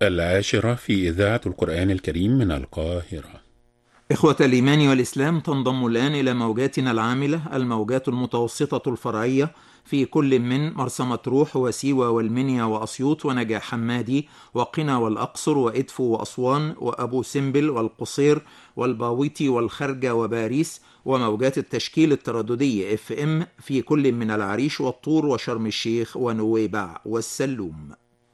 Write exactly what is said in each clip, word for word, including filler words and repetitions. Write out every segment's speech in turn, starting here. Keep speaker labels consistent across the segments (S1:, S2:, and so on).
S1: العاشرة في إذاعة القرآن الكريم من القاهرة.
S2: إخوة الإيمان والإسلام، تنضم الآن إلى موجاتنا العاملة الموجات المتوسطة الفرعية في كل من مرسى مطروح وسيوة والمنيا وأسيوط ونجع حمادي وقنا والأقصر وإدفو وأسوان وأبو سمبل والقصير والباويتي والخرجة وباريس، وموجات التشكيل الترددي اف ام في كل من العريش والطور وشرم الشيخ ونويبع والسلوم.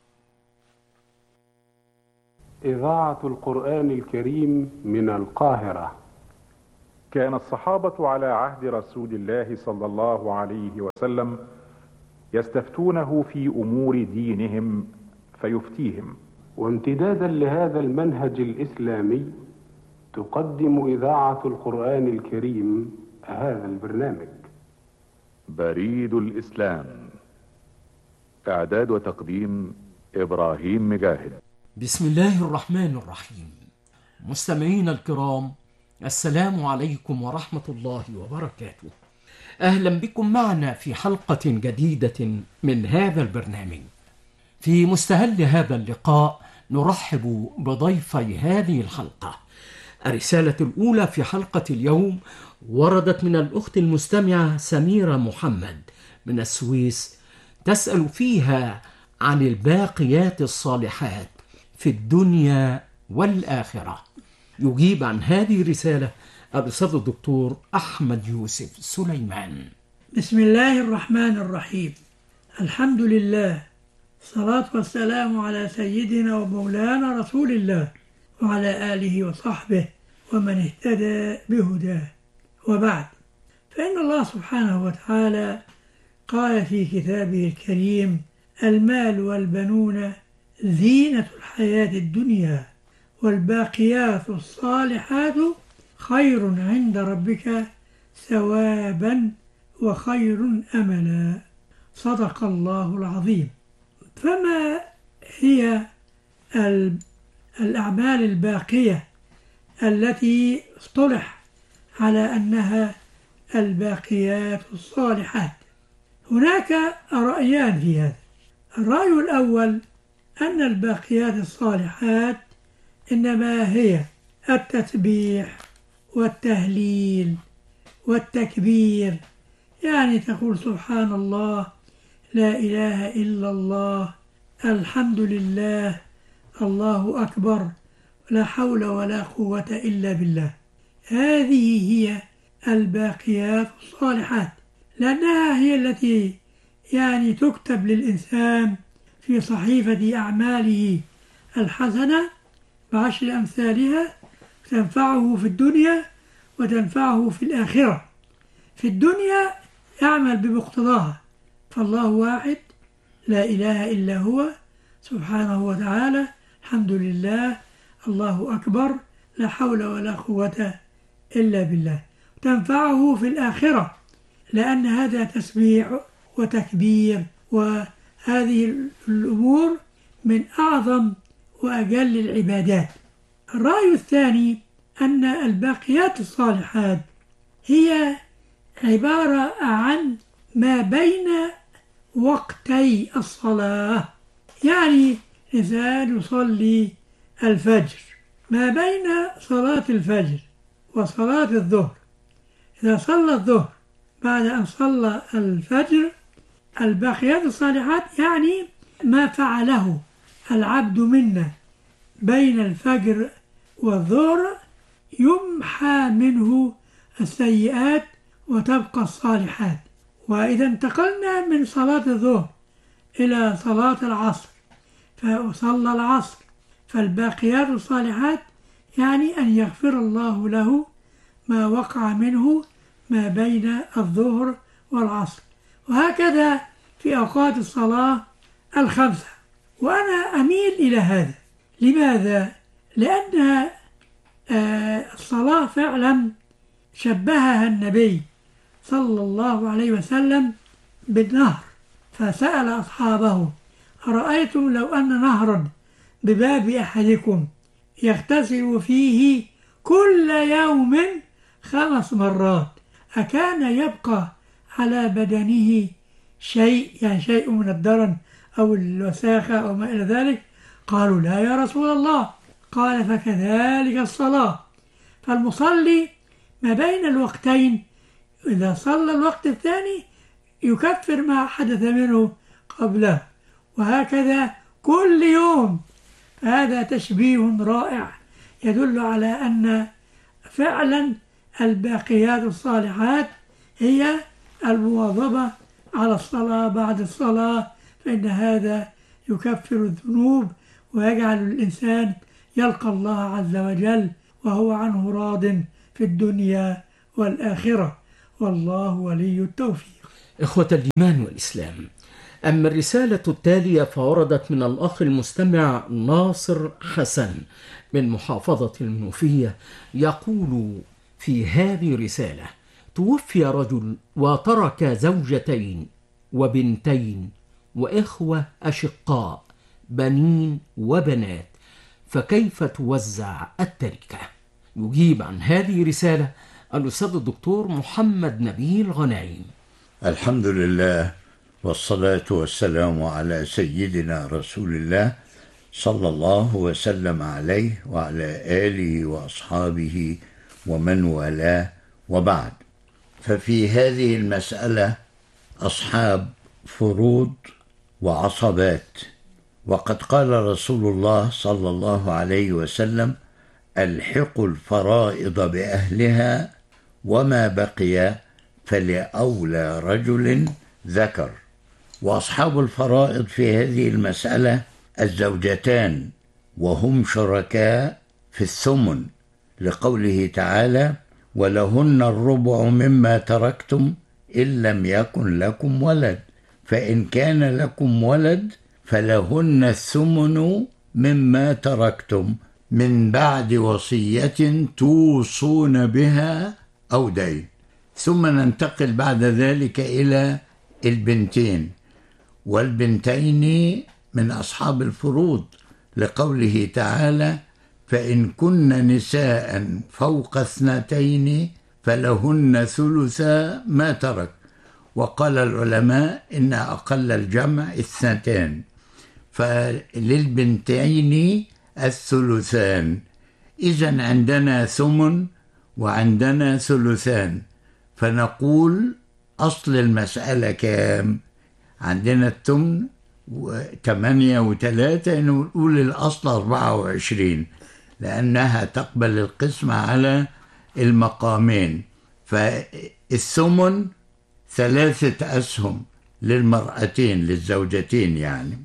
S3: إذاعة القرآن الكريم من القاهرة.
S4: كان الصحابة على عهد رسول الله صلى الله عليه وسلم يستفتونه في أمور دينهم فيفتيهم،
S3: وامتدادا لهذا المنهج الإسلامي تقدم إذاعة القرآن الكريم هذا البرنامج.
S4: بريد الإسلام، إعداد وتقديم إبراهيم مجاهد.
S5: بسم الله الرحمن الرحيم. مستمعين الكرام، السلام عليكم ورحمة الله وبركاته. أهلا بكم معنا في حلقة جديدة من هذا البرنامج. في مستهل هذا اللقاء نرحب بضيفي هذه الحلقة. الرسالة الأولى في حلقة اليوم وردت من الأخت المستمعة سميرة محمد من السويس، تسأل فيها عن الباقيات الصالحات في الدنيا والآخرة. يجيب عن هذه الرسالة الأستاذ الدكتور أحمد يوسف سليمان.
S6: بسم الله الرحمن الرحيم. الحمد لله، الصلاة والسلام على سيدنا ومولانا رسول الله وعلى آله وصحبه ومن اهتدى بهداه، وبعد، فإن الله سبحانه وتعالى قال في كتابه الكريم: المال والبنون زينة الحياة الدنيا والباقيات الصالحات خير عند ربك ثوابا وخير أملا. صدق الله العظيم. فما هي الأعمال الباقية التي اصطلح على أنها الباقيات الصالحات؟ هناك رأيان في هذا. الرأي الأول أن الباقيات الصالحات إنما هي التسبيح والتهليل والتكبير، يعني تقول سبحان الله، لا إله إلا الله، الحمد لله، الله أكبر، لا حول ولا قوة إلا بالله. هذه هي الباقيات الصالحات، لأنها هي التي يعني تكتب للإنسان في صحيفة أعماله الحسنة بعشر أمثالها، تنفعه في الدنيا وتنفعه في الآخرة. في الدنيا يعمل بمقتضاها، فالله واحد، لا إله إلا هو سبحانه وتعالى، الحمد لله، الله أكبر، لا حول ولا قوة إلا بالله. تنفعه في الآخرة، لأن هذا تسبيح وتكبير، وهذه الأمور من أعظم وأجل العبادات. الرأي الثاني أن الباقيات الصالحات هي عبارة عن ما بين وقتي الصلاة، يعني إنسان يصلي الفجر، ما بين صلاة الفجر وصلاة الظهر، إذا صلى الظهر بعد أن صلى الفجر، الباقيات الصالحات يعني ما فعله العبد منا بين الفجر والظهر يمحى منه السيئات وتبقى الصالحات. وإذا انتقلنا من صلاة الظهر إلى صلاة العصر فصلى العصر، فالباقيات الصالحات يعني أن يغفر الله له ما وقع منه ما بين الظهر والعصر، وهكذا في أوقات الصلاة الخمسة. وأنا أميل إلى هذا. لماذا؟ لأن الصلاة فعلا شبهها النبي صلى الله عليه وسلم بالنهر، فسأل أصحابه: أرأيتم لو أن نهرا بباب أحدكم يغتسل فيه كل يوم خمس مرات أكان يبقى على بدنه شيء، يعني شيء من الدرن أو الوساخة أو ما إلى ذلك؟ قالوا لا يا رسول الله. قال فكذلك الصلاة، فالمصلي ما بين الوقتين إذا صلى الوقت الثاني يكفر ما حدث منه قبله، وهكذا كل يوم. هذا تشبيه رائع يدل على أن فعلا الباقيات الصالحات هي المواظبة على الصلاة بعد الصلاة، فإن هذا يكفر الذنوب ويجعل الإنسان يلقى الله عز وجل وهو عنه راض في الدنيا والآخرة، والله ولي التوفيق.
S5: إخوة الإيمان والإسلام، أما الرسالة التالية فوردت من الأخ المستمع ناصر حسن من محافظة المنوفية، يقول في هذه الرسالة: توفي رجل وترك زوجتين وبنتين وإخوة أشقاء بنين وبنات، فكيف توزع التركة؟ يجيب عن هذه الرسالة الأستاذ الدكتور محمد نبيل غنايم.
S7: الحمد لله والصلاة والسلام على سيدنا رسول الله صلى الله وسلم عليه وعلى آله وأصحابه ومن والاه، وبعد. ففي هذه المسألة أصحاب فروض وعصبات، وقد قال رسول الله صلى الله عليه وسلم: ألحقوا الفرائض بأهلها وما بقي فلأولى رجل ذكر. وأصحاب الفرائض في هذه المسألة الزوجتان، وهم شركاء في الثمن، لقوله تعالى: ولهن الربع مما تركتم إن لم يكن لكم ولد، فإن كان لكم ولد فلهن الثمن مما تركتم من بعد وصية توصون بها أو دين. ثم ننتقل بعد ذلك إلى البنتين، والبنتين من أصحاب الفروض، لقوله تعالى: فإن كن نساء فوق اثنتين فلهن ثلثا ما ترك. وقال العلماء إن أقل الجمع اثنتان، فللبنتين الثلثان. إذن عندنا ثمن وعندنا ثلثان، فنقول أصل المسألة كام؟ عندنا الثمن ثمانية وثلاثة، نقول الأصل أربعة وعشرين، لأنها تقبل القسم على المقامين. فالثمن ثلاثة أسهم للمرأتين للزوجتين يعني،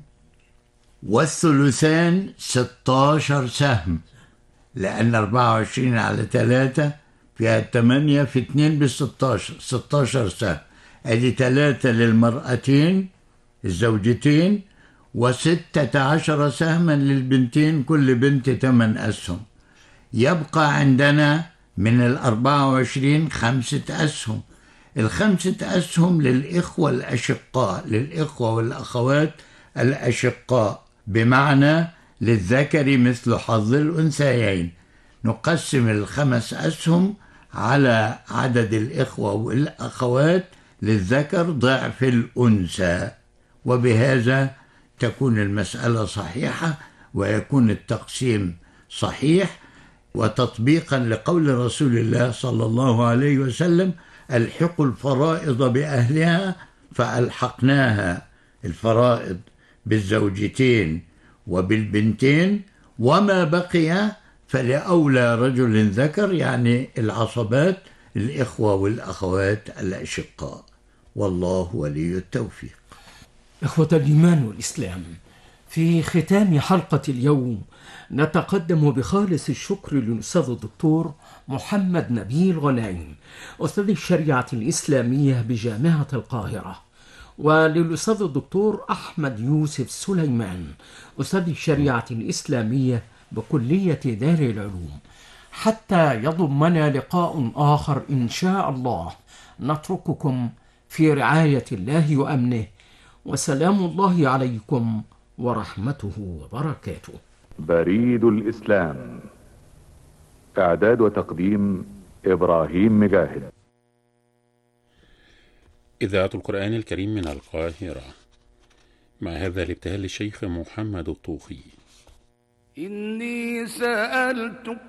S7: والثلثان ستاشر سهم، لأن أربعة وعشرين على ثلاثة فيها ثمانية، في اثنين بستاشر، ستاشر سهم. أدي ثلاثة للمرأتين الزوجتين، وستة عشر سهما للبنتين، كل بنت ثمان أسهم. يبقى عندنا من الأربعة وعشرين خمسة أسهم. الخمسة أسهم للإخوة الأشقاء، للإخوة والأخوات الأشقاء، بمعنى للذكر مثل حظ الأنثيين. نقسم الخمس أسهم على عدد الإخوة والأخوات للذكر ضعف الأنثى، وبهذا تكون المسألة صحيحة ويكون التقسيم صحيح، وتطبيقا لقول رسول الله صلى الله عليه وسلم: ألحقوا الفرائض بأهلها، فألحقناها الفرائض بالزوجتين وبالبنتين، وما بقي فلأولى رجل ذكر، يعني العصبات، الإخوة والأخوات الأشقاء، والله ولي التوفيق.
S5: إخوة الإيمان والإسلام، في ختام حلقة اليوم نتقدم بخالص الشكر للأستاذ الدكتور محمد نبيل غنايم، أستاذ الشريعة الإسلامية بجامعة القاهرة، وللأستاذ الدكتور أحمد يوسف سليمان، أستاذ الشريعة الإسلامية بكلية دار العلوم. حتى يضمنا لقاء آخر إن شاء الله، نترككم في رعاية الله وأمنه، وسلام الله عليكم ورحمته وبركاته.
S4: بريد الإسلام، إعداد وتقديم إبراهيم مجاهد.
S1: إذاعة القرآن الكريم من القاهرة، مع هذا الابتهال للشيخ محمد الطوخي.
S8: إني سألتك